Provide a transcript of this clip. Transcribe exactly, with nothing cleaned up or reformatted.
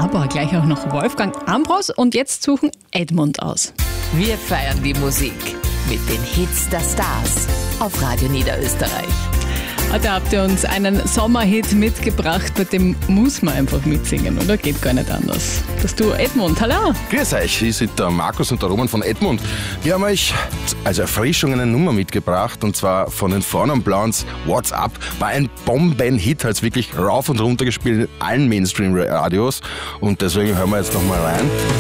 aber gleich auch noch Wolfgang Ambros und jetzt suchen Edmund aus. Wir feiern die Musik mit den Hits der Stars auf Radio Niederösterreich. Heute habt ihr uns einen Sommerhit mitgebracht, bei dem muss man einfach mitsingen, oder? Geht gar nicht anders. Das du Edmund, hallo. Grüß euch, hier sind der Markus und der Roman von Edmund. Wir haben euch als Erfrischung eine Nummer mitgebracht, und zwar von den Four Blondes, What's Up. War ein Bomben-Hit, hat es wirklich rauf und runter gespielt in allen Mainstream-Radios, und deswegen hören wir jetzt nochmal rein.